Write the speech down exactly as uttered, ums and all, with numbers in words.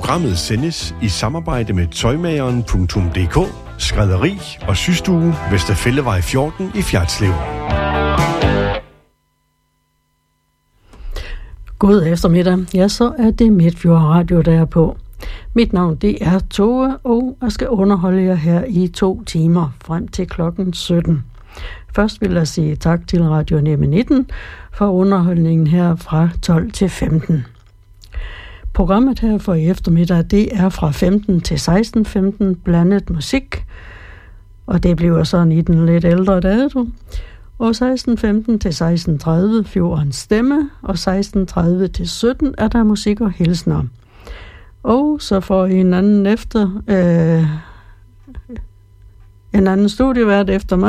Programmet sendes i samarbejde med tøjmageren punktum d k, skrædderi og systue Vesterfællevej fjorten i Fjertslev. God eftermiddag. Ja, så er det Midtfjord Radio, der er på. Mit navn, det er Tove, og jeg skal underholde jer her i to timer frem til klokken sytten. Først vil jeg sige tak til Radio Nemme nitten for underholdningen her fra tolv til femten. Programmet her for i eftermiddag, det er fra femten til seksten femten blandet musik, og det bliver sådan i den lidt ældre dato. Og seksten femten til seksten tredive Fjordens Stemme, og seksten tredive til sytten er der musik og hilsner. Og så får I en anden efter, øh, en anden studievært efter mig.